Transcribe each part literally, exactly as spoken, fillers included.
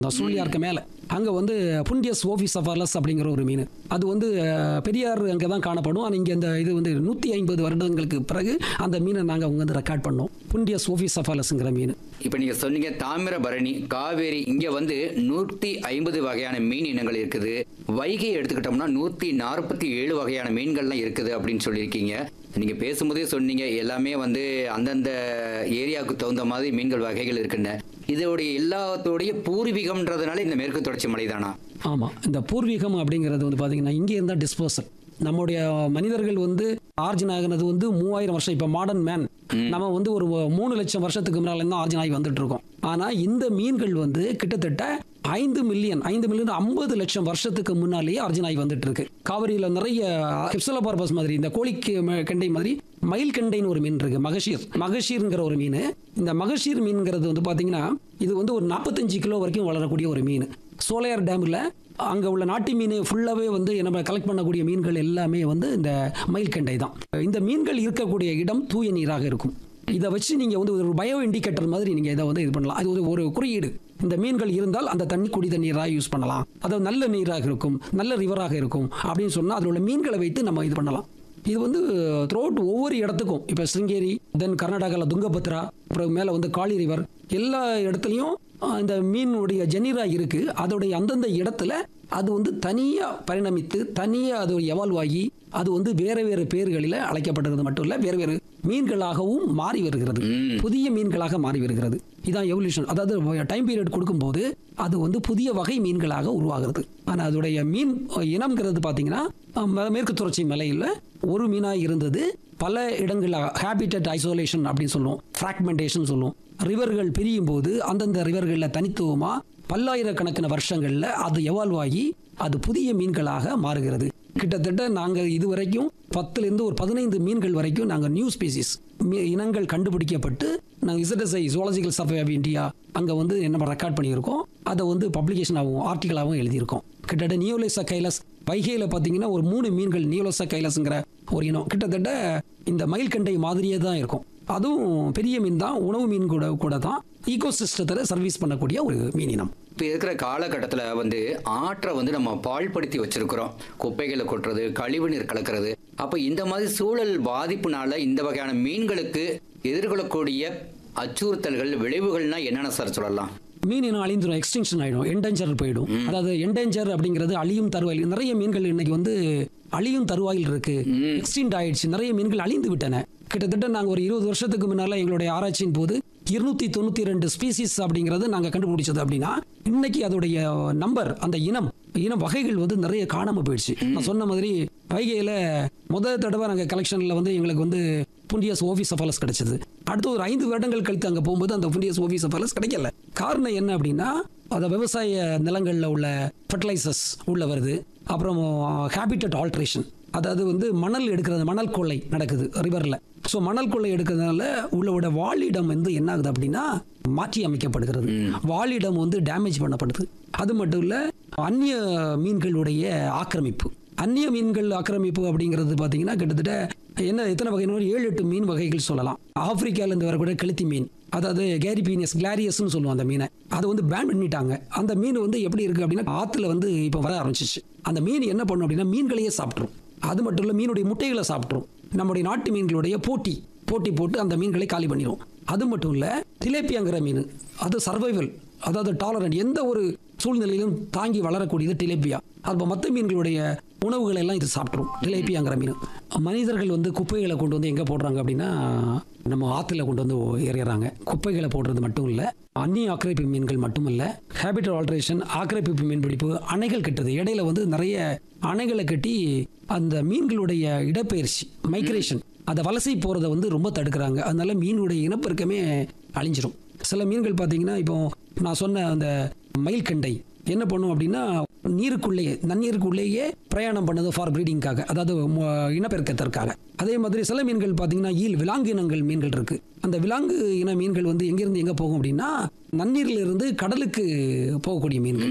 சூழ்நிலையாருக்கு மேலே அங்கே வந்து புண்டியஸ் ஓஃபிசஃபாலஸ் அப்படிங்கிற ஒரு மீன். அது வந்து பெரியார் அங்கே தான் காணப்படும். ஆனால் இங்கே அந்த இது வந்து நூற்றி ஐம்பது வருடங்களுக்கு பிறகு அந்த மீனை நாங்கள் அவங்க வந்து ரெக்கார்ட் பண்ணோம். புண்டியஸ் ஓஃபிசஃபாலஸ்ங்கிற மீன். இப்போ நீங்கள் சொன்னீங்க தாமிரபரணி, காவேரி, இங்கே வந்து நூற்றி ஐம்பது வகையான மீன் இனங்கள் இருக்குது. வைகை எடுத்துக்கிட்டோம்னா நூற்றி நாற்பத்தி ஏழு வகையான மீன்கள்லாம் இருக்குது அப்படின்னு சொல்லியிருக்கீங்க. நீங்கள் பேசும்போதே சொன்னீங்க எல்லாமே வந்து அந்தந்த ஏரியாவுக்கு தகுந்த மாதிரி மீன்கள் வகைகள் இருக்குன்னு. இதோடைய எல்லாத்தோடைய பூர்வீகம்ன்றதுனால இந்த மேற்கு தொடர்ச்சி மலை தானா? ஆமாம், இந்த பூர்வீகம் அப்படிங்கிறது வந்து பார்த்தீங்கன்னா இங்கே இருந்தால் டிஸ்போசல். நம்முடைய மனிதர்கள் வந்து ஆர்ஜின் ஆகினது வந்து மூவாயிரம் வருஷம். இப்போ மாடர்ன் மேன் நம்ம வந்து ஒரு மூணு லட்சம் வருஷத்துக்கு முன்னால தான் ஆர்ஜின் ஆகி வந்துட்டு இருக்கோம். ஆனால் இந்த மீன்கள் வந்து கிட்டத்தட்ட ஐந்து மில்லியன் ஐந்து மில்லியன் ஐம்பது லட்சம் வருஷத்துக்கு முன்னாலேயே ஆர்ஜின் ஆகி வந்துட்டு இருக்கு. காவிரியில் நிறைய ஹிப்சலோபார்பஸ் மாதிரி இந்த கோழிக்கு கெண்டை மாதிரி மயில் கெண்டைன்னு ஒரு மீன் இருக்கு. மகஷீர் மகஷீர்ங்கிற ஒரு மீன். இந்த மகஷீர் மீன்கிறது வந்து பார்த்தீங்கன்னா இது வந்து ஒரு நாற்பத்தஞ்சு கிலோ வரைக்கும் வளரக்கூடிய ஒரு மீன். சோலையார் டேமில் அங்கே உள்ள நாட்டு மீன் ஃபுல்லாகவே வந்து நம்ம கலெக்ட் பண்ணக்கூடிய மீன்கள் எல்லாமே வந்து இந்த மயில் கெண்டை தான். இந்த மீன்கள் இருக்கக்கூடிய இடம் தூய நீராக இருக்கும். இதை வச்சு நீங்கள் வந்து ஒரு பயோ இண்டிகேட்டர் மாதிரி நீங்கள் இதை வந்து இது பண்ணலாம். அது ஒரு ஒரு குறியீடு. இந்த மீன்கள் இருந்தால் அந்த தண்ணி குடி தண்ணீராக யூஸ் பண்ணலாம். அதாவது நல்ல நீராக இருக்கும், நல்ல ரிவராக இருக்கும் அப்படின்னு சொன்னால் அதில் உள்ள மீன்களை வைத்து நம்ம இது பண்ணலாம். இது வந்து த்ரூஅவுட் ஒவ்வொரு இடத்துக்கும், இப்போ சிருங்கேரி, தென் கர்நாடகாவில் துங்கபத்ரா, அப்புறம் மேலே வந்து காளி ரிவர், எல்லா இடத்துலையும் இந்த மீனுடைய ஜெனிரா இருக்குது. அதோடைய அந்தந்த இடத்துல அது வந்து தனியாக பரிணமித்து தனியாக அது எவால்வ் ஆகி அது வந்து வேறு வேறு பேர்களில் அழைக்கப்பட்டது மட்டும் இல்லை, வேறு வேறு மீன்களாகவும் மாறி வருகிறது. புதிய மீன்களாக மாறி வருகிறது. இதான் எவல்யூஷன். அதாவது டைம் பீரியட் கொடுக்கும்போது அது வந்து புதிய வகை மீன்களாக உருவாகிறது. ஆனால் அதோடைய மீன் இனம்ங்கிறது பார்த்தீங்கன்னா மேற்கு தொடர்ச்சி மலையில் ஒரு மீனாக இருந்தது. பல இடங்களில் ஹேபிட்டட் ஐசோலேஷன் அப்படின்னு சொல்லுவோம், ஃப்ராக்மெண்டேஷன் சொல்லுவோம். ரிவர்கள் பிரியும் போது அந்தந்த ரிவர்களில் தனித்துவமாக பல்லாயிரக்கணக்கான வருஷங்களில் அது எவால்வ் ஆகி அது புதிய மீன்களாக மாறுகிறது. கிட்டத்தட்ட நாங்கள் இதுவரைக்கும் பத்துலேருந்து ஒரு பதினைந்து மீன்கள் வரைக்கும் நாங்கள் நியூ ஸ்பீசிஸ் இனங்கள் கண்டுபிடிக்கப்பட்டு நாங்கள் இசட்எஸ்ஐ ஜுவாலஜிக்கல் சர்வே ஆஃப் இந்தியா அங்கே வந்து என்ன ரெக்கார்ட் பண்ணியிருக்கோம். அதை வந்து பப்ளிகேஷனாகவும் ஆர்டிகலாகவும் எழுதியிருக்கோம். கிட்டத்தட்ட நியோலேசா கைலஸ் வைகையில் பார்த்தீங்கன்னா ஒரு மூணு மீன்கள் நியோலேசா கைலஸ்ங்கிற ஒரு இனம் கிட்டத்தட்ட இந்த மயில் கண்டை மாதிரியே தான் இருக்கும். அதுவும் பெரிய மீன் தான், உணவு மீன் கூட கூட தான், ஈகோசிஸ்டத்தில் சர்வீஸ் பண்ணக்கூடிய ஒரு மீன் இனம். இப்போ இருக்கிற காலகட்டத்தில் வந்து ஆற்றை வந்து நம்ம பாழ்படுத்தி வச்சிருக்கிறோம். குப்பைகளை கொட்டுறது, கழிவுநீர் கலக்கிறது. அப்போ இந்த மாதிரி சூழல் பாதிப்புனால இந்த வகையான மீன்களுக்கு எதிர்கொள்ளக்கூடிய அச்சுறுத்தல்கள், விளைவுகள்னா என்னென்ன சார் சொல்லலாம்? மீன் இனம் அழிந்துடும், எக்ஸ்டிங்ஷன் ஆகிடும், என்டேஞ்சர் போயிடும். அதாவது என்டேஞ்சர் அப்படிங்கிறது அழியும் தருவாயில். நிறைய மீன்கள் இன்னைக்கு வந்து அழியும் தருவாயில் இருக்கு, எக்ஸ்டிண்ட் ஆயிடுச்சு. நிறைய மீன்கள் அழிந்து விட்டன. கிட்டத்தட்ட நாங்கள் ஒரு இருபது வருஷத்துக்கு முன்னால எங்களுடைய ஆராய்ச்சியின் போது இருநூத்தி தொண்ணூத்தி ரெண்டு ஸ்பீசிஸ் அப்படிங்கிறது நாங்கள் கண்டுபிடிச்சது. அப்படின்னா இன்னைக்கு அதோடைய நம்பர், அந்த இனம் இனம் வகைகள் வந்து நிறைய காணாம போயிடுச்சு. நான் சொன்ன மாதிரி வைகையில் முதல் தடவை நாங்கள் கலெக்ஷனில் வந்து எங்களுக்கு வந்து புண்டியஸ் ஓஃபிசஃபாலஸ் கிடைச்சது. அடுத்து ஒரு ஐந்து வருடங்கள் கழித்து அங்கே போகும்போது அந்த புண்டியஸ் ஓஃபிசஃபாலஸ் கிடைக்கல. காரணம் என்ன அப்படின்னா அந்த விவசாய நிலங்களில் உள்ள ஃபர்டிலைசர்ஸ் உள்ள வருது. அப்புறம் ஹேபிட்டட் ஆல்ட்ரேஷன், அதாவது வந்து மணல் எடுக்கிறது, மணல் கொள்ளை நடக்குது ரிவரில். ஸோ மணல் கொள்ளை எடுக்கிறதுனால உள்ளோட வாழிடம் வந்து என்ன ஆகுது அப்படின்னா மாற்றி அமைக்கப்படுகிறது. வாழிடம் வந்து டேமேஜ் பண்ணப்படுது. அது மட்டும் இல்லை, அந்நிய மீன்களுடைய ஆக்கிரமிப்பு. அந்நிய மீன்கள் ஆக்கிரமிப்பு அப்படிங்கிறது பார்த்தீங்கன்னா கிட்டத்தட்ட என்ன எத்தனை வகை, ஏழு எட்டு மீன் வகைகள் சொல்லலாம். ஆப்பிரிக்காவிலேருந்து வரக்கூடிய கெளுத்தி மீன், அதாவது கேரிபீனியஸ் கிளாரியஸ்ன்னு சொல்லுவோம் அந்த மீனை, அதை வந்து பேன் பண்ணிட்டாங்க. அந்த மீன் வந்து எப்படி இருக்குது அப்படின்னா ஆற்றுல வந்து இப்போ வர ஆரம்பிச்சிச்சு. அந்த மீன் என்ன பண்ணும் அப்படின்னா மீன்களையே சாப்பிட்ரும். அது மட்டும் இல்லை, மீனுடைய முட்டைகளை சாப்பிட்ரும். நம்முடைய நாட்டு மீன்களுடைய போட்டி போட்டி போட்டு அந்த மீன்களை காலி பண்ணிடும். அது மட்டும் இல்லை, டிலேப்பியாங்கிற மீன் அது சர்வைவல், அதாவது டாலரண்ட், எந்த ஒரு சூழ்நிலையிலும் தாங்கி வளரக்கூடியது டிலேப்பியா. அது மற்ற மீன்களுடைய உணவுகளை எல்லாம் இது சாப்பிட்ரும், டிலேப்பியாங்கிற மீன். மனிதர்கள் வந்து குப்பைகளை கொண்டு வந்து எங்கே போடுறாங்க அப்படின்னா நம்ம ஆற்றுல கொண்டு வந்து எறிகிறாங்க. குப்பைகளை போடுறது மட்டும் இல்லை, அந்நிய ஆக்கிரமிப்பு மீன்கள் மட்டும் இல்லை, ஹேபிட்டட் ஆல்ட்ரேஷன், ஆக்கிரமிப்பு மீன்பிடிப்பு, அணைகள் கட்டுறது. இடையில வந்து நிறைய அணைகளை கட்டி அந்த மீன்களுடைய இடப்பெயர்ச்சி, மைக்ரேஷன், அதை வலசை போகிறத வந்து ரொம்ப தடுக்கிறாங்க. அதனால மீனுடைய இனப்பெருக்கமே அழிஞ்சிடும். சில மீன்கள் பார்த்தீங்கன்னா இப்போ நான் சொன்ன அந்த மயில் கண்டை என்ன பண்ணும் அப்படின்னா நீருக்குள்ளேயே, நன்னீருக்குள்ளேயே பிரயாணம் பண்ணது ஃபார் ப்ரீடிங்காக, அதாவது இனப்பெருக்கத்திற்காக. அதே மாதிரி சில மீன்கள் பார்த்தீங்கன்னா ஈல், விலாங்கு இனங்கள் மீன்கள் இருக்கு. அந்த விலாங்கு இன மீன்கள் வந்து எங்கிருந்து எங்கே போகும் அப்படின்னா நன்னீரில் இருந்து கடலுக்கு போகக்கூடிய மீன்கள்.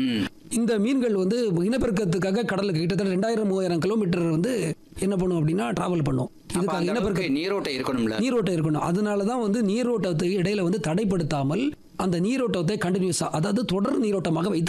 இந்த மீன்கள் வந்து இனப்பெருக்கத்துக்காக கடலுக்கு கிட்டத்தட்ட ரெண்டாயிரம் மூவாயிரம் கிலோமீட்டர் வந்து என்ன பண்ணும் அப்படின்னா டிராவல் பண்ணும். அப்ப இதுக்காக அந்த இனப்பெருக்க அளவுக்கு நீரோட்டம் இருக்கணும்ல. நீரோட்டம் இருக்கணும். அதனால தான் வந்து நீரோட்டத்தை இடையில வந்து தடைப்படுத்தாமல் அந்த நீரோட்டத்தை கண்டினியூஸா, அதாவது தொடர் நீரோட்டமாக வைத்து